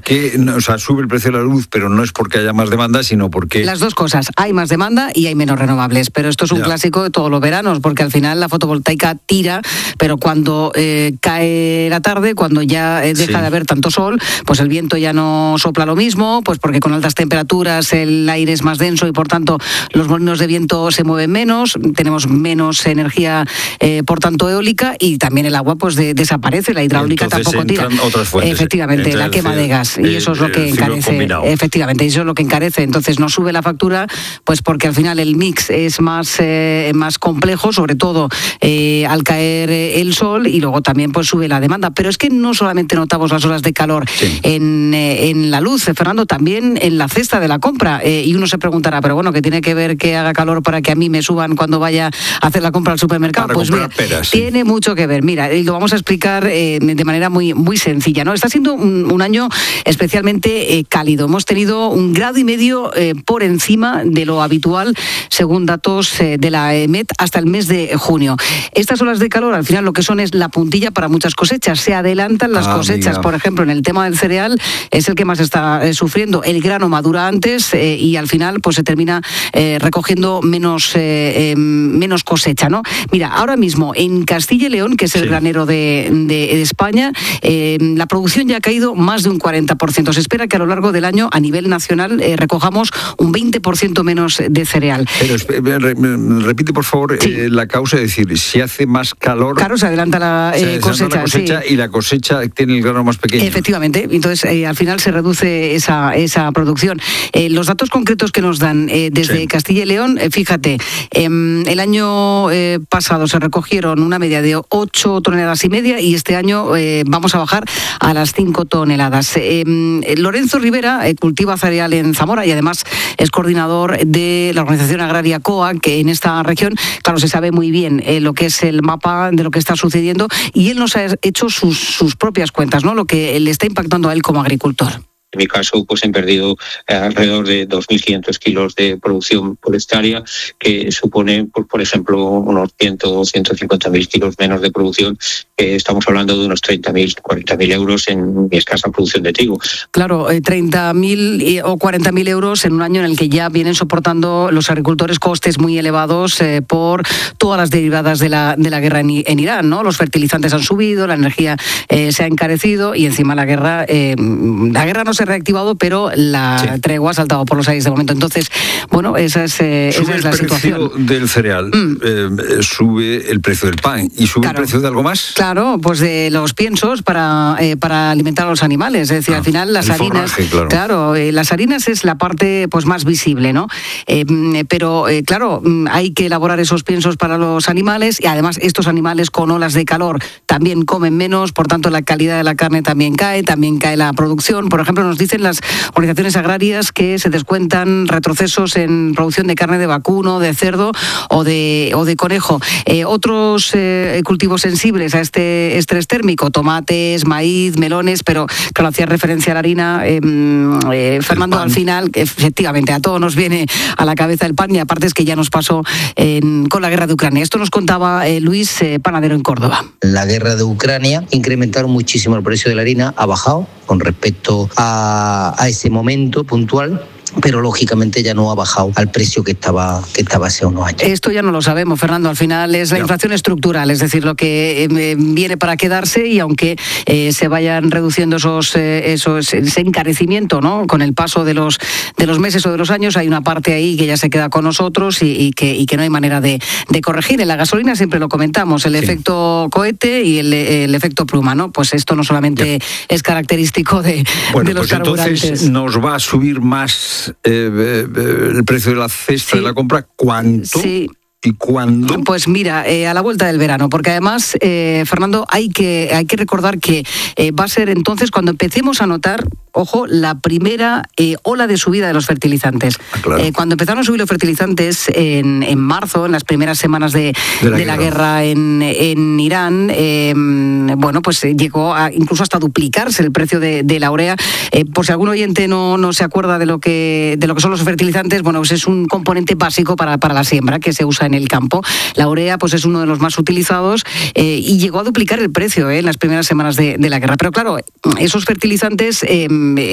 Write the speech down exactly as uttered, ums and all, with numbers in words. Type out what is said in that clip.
que, o sea, sube el precio de la luz, pero no es porque haya más demanda, sino porque... Las dos cosas, hay más demanda y hay menos renovables, pero esto es un ya. clásico de todos los veranos, porque al final la fotovoltaica tira, pero cuando eh, cae la tarde, cuando ya eh, deja sí. de haber tanto sol, pues el viento ya no sopla lo mismo, pues porque con altas temperaturas el aire es más denso y por tanto los molinos de viento se mueven menos, tenemos menos energía, eh, por tanto eólica, y también el agua pues de, desaparece, la hidráulica tampoco tira. Otras fuentes, efectivamente, la quema de gas, y eso es lo que encarece. Efectivamente, eso es lo que encarece. Entonces nos sube la factura, pues porque al final el mix es más, eh, más complejo, sobre todo eh, al caer el sol, y luego también pues sube la demanda. Pero es que no solamente notamos las olas de calor sí. en, eh, en la luz, Fernando, también en la cesta de la compra. Eh, y uno se preguntará, pero bueno, ¿qué tiene que ver que haga calor para que a mí me suban cuando vaya a hacer la compra al supermercado? Para pues mira, peras, sí. tiene mucho que ver. Mira, y lo vamos a explicar eh, de manera muy, muy sencilla, ¿no? Está siendo un, un año especialmente eh, cálido. Hemos tenido un grado y medio eh, por encima de lo habitual, según datos eh, de la E M E T, hasta el mes de junio. Estas olas de calor, al final, lo que son es la puntilla para muchas cosechas. Se adelantan las ah, cosechas. Mira. Por ejemplo, en el tema del cereal, es el que más está eh, sufriendo. El grano madura antes eh, y al final pues se termina eh, recogiendo menos, eh, eh, menos cosecha, ¿no? Mira, ahora mismo en Castilla y León, que es el sí. granero de, de, de España, eh, la producción ya ha caído más de un cuarenta por ciento. Se espera que a lo largo del año, a nivel nacional, eh, recojamos un veinte por ciento menos de cereal. Pero repite, por favor, sí. eh, la causa, es decir, si hace más calor... Claro, se adelanta la, eh, se adelanta cosecha. la cosecha sí. y la cosecha tiene el grano más pequeño. Efectivamente, entonces eh, al final se reduce esa, esa producción. Eh, los datos concretos que nos dan eh, desde sí. Castilla y León, eh, fíjate, eh, el año eh, pasado se recogieron una media de ocho toneladas y media y este año eh, vamos a bajar a las cinco toneladas. Eh, Lorenzo Rivera eh, cultiva cereal en Zamora y además es coordinador de la organización agraria COA, que en esta región, claro, se sabe muy bien eh, lo que es el mapa de lo que está sucediendo, y él nos ha hecho sus, sus propias cuentas, ¿no? Lo que le está impactando a él como agricultor. En mi caso, pues he perdido eh, alrededor de dos mil quinientos kilos de producción por hectárea, que supone, por, por ejemplo, unos cien, ciento cincuenta mil kilos menos de producción. Eh, estamos hablando de unos treinta mil, cuarenta mil euros en mi escasa producción de trigo. Claro, eh, treinta mil o cuarenta mil euros en un año en el que ya vienen soportando los agricultores costes muy elevados eh, por todas las derivadas de la, de la guerra en, en Irán, ¿no? Los fertilizantes han subido, la energía eh, se ha encarecido y encima la guerra, eh, la guerra no se reactivado, pero la sí. tregua ha saltado por los aires de momento. Entonces, bueno, esa es, eh, esa es la situación. Sube el precio del cereal, mm. eh, sube el precio del pan y sube claro. el precio de algo más. Claro, pues de los piensos para, eh, para alimentar a los animales. Es decir, ah, al final las harinas, forraje, claro, claro eh, las harinas es la parte pues más visible, ¿no? Eh, pero eh, claro, hay que elaborar esos piensos para los animales y además estos animales con olas de calor también comen menos, por tanto la calidad de la carne también cae, también cae la producción. Por ejemplo, nos dicen las organizaciones agrarias que se descuentan retrocesos en producción de carne de vacuno, de cerdo o de, o de conejo. Eh, otros eh, cultivos sensibles a este estrés térmico, tomates, maíz, melones, pero claro, hacía referencia a la harina, eh, eh, Fernando, al final, efectivamente, a todos nos viene a la cabeza el pan y aparte es que ya nos pasó en, con la guerra de Ucrania. Esto nos contaba eh, Luis, eh, panadero en Córdoba. La guerra de Ucrania incrementaron muchísimo el precio de la harina, ha bajado con respecto a, a ese momento puntual, pero lógicamente ya no ha bajado al precio que estaba que estaba hace unos años. Esto ya no lo sabemos, Fernando, al final es la no. inflación estructural, es decir, lo que eh, viene para quedarse y aunque eh, se vayan reduciendo esos, eh, esos ese encarecimiento, ¿no? Con el paso de los de los meses o de los años, hay una parte ahí que ya se queda con nosotros y, y, que, y que no hay manera de, de corregir. En la gasolina siempre lo comentamos, el sí. efecto cohete y el, el efecto pluma, ¿no? Pues esto no solamente ya. es característico de, bueno, de los pues carburantes. Entonces nos va a subir más Eh, eh, el precio de la cesta sí. de la compra. ¿Cuánto? Sí. ¿Y cuándo? Pues mira, eh, a la vuelta del verano, porque además, eh, Fernando, hay que, hay que recordar que eh, va a ser entonces cuando empecemos a notar, ojo, la primera eh, ola de subida de los fertilizantes. Ah, claro. eh, cuando empezaron a subir los fertilizantes en, en marzo, en las primeras semanas de, de, la, de la guerra en, en Irán, eh, bueno, pues llegó a, incluso hasta duplicarse el precio de, de la urea. Eh, por si algún oyente no, no se acuerda de lo que de lo que son los fertilizantes, bueno, pues es un componente básico para, para la siembra que se usa en el campo. La urea pues es uno de los más utilizados eh, y llegó a duplicar el precio eh, en las primeras semanas de, de la guerra. Pero claro, esos fertilizantes eh,